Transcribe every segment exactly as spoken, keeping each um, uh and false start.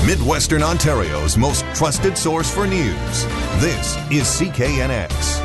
Midwestern Ontario's most trusted source for news. This is C K N X.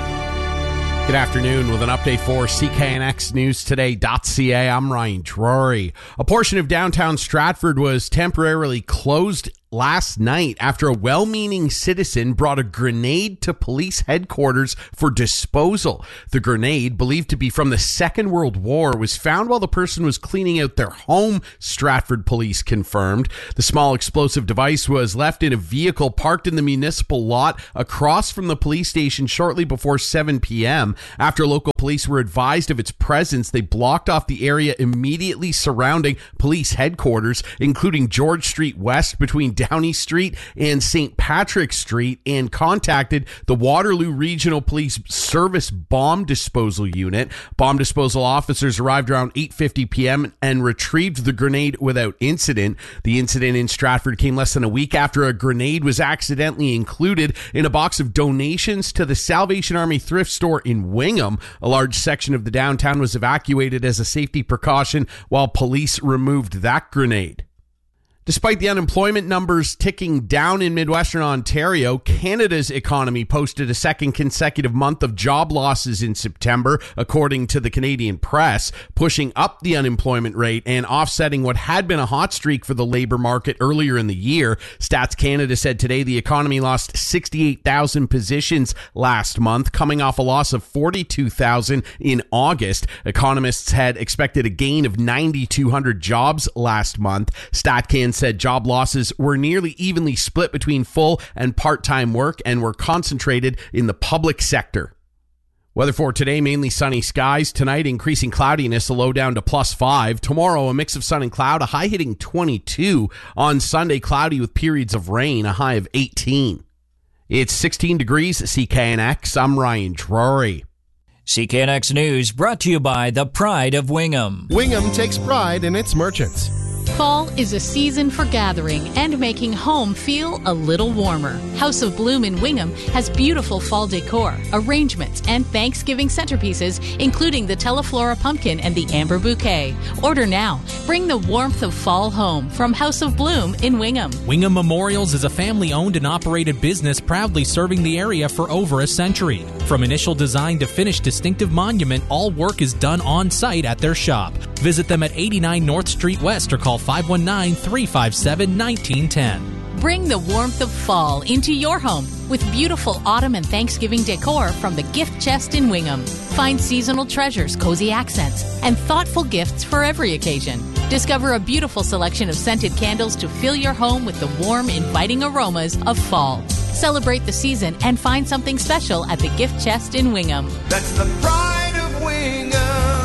Good afternoon with an update for C K N X News Today dot C A. I'm Ryan Drury. A portion of downtown Stratford was temporarily closed last night after a well-meaning citizen brought a grenade to police headquarters for disposal. The grenade, believed to be from the Second World War, was found while the person was cleaning out their home, Stratford police confirmed. The small explosive device was left in a vehicle parked in the municipal lot across from the police station shortly before seven p.m. After local police were advised of its presence, they blocked off the area immediately surrounding police headquarters, including George Street West between Downey Street and Saint Patrick Street, and contacted the Waterloo Regional Police Service Bomb Disposal Unit. Bomb disposal officers arrived around eight fifty p.m. and retrieved the grenade without incident. The incident in Stratford came less than a week after a grenade was accidentally included in a box of donations to the Salvation Army thrift store in Wingham. A large section of the downtown was evacuated as a safety precaution while police removed that grenade. Despite the unemployment numbers ticking down in Midwestern Ontario, Canada's economy posted a second consecutive month of job losses in September, according to the Canadian Press, pushing up the unemployment rate and offsetting what had been a hot streak for the labor market earlier in the year. Stats Canada said today the economy lost sixty-eight thousand positions last month, coming off a loss of forty-two thousand in August. Economists had expected a gain of nine thousand two hundred jobs last month. StatCan said job losses were nearly evenly split between full and part-time work and were concentrated in the public sector. Weather for today, mainly sunny skies. Tonight, increasing cloudiness, a low down to plus five. Tomorrow, a mix of sun and cloud, a high hitting twenty-two. On Sunday, cloudy with periods of rain, a high of eighteen. It's sixteen degrees at C K N X. I'm Ryan Drury. C K N X News brought to you by the Pride of Wingham. Wingham takes pride in its merchants. Fall is a season for gathering and making home feel a little warmer. House of Bloom in Wingham has beautiful fall decor, arrangements, and Thanksgiving centerpieces, including the Teleflora pumpkin and the amber bouquet. Order now. Bring the warmth of fall home from House of Bloom in Wingham. Wingham Memorials is a family-owned and operated business proudly serving the area for over a century. From initial design to finished distinctive monument, all work is done on-site at their shop. Visit them at eighty-nine North Street West or call five one nine, three five seven, one nine one zero. Bring the warmth of fall into your home with beautiful autumn and Thanksgiving decor from the Gift Chest in Wingham. Find seasonal treasures, cozy accents, and thoughtful gifts for every occasion. Discover a beautiful selection of scented candles to fill your home with the warm, inviting aromas of fall. Celebrate the season and find something special at the Gift Chest in Wingham. That's the pride of Wingham.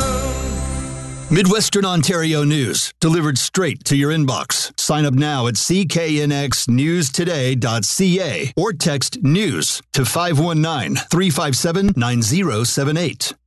Midwestern Ontario news, delivered straight to your inbox. Sign up now at C K N X News Today dot C A or text NEWS to five one nine, three five seven, nine zero seven eight.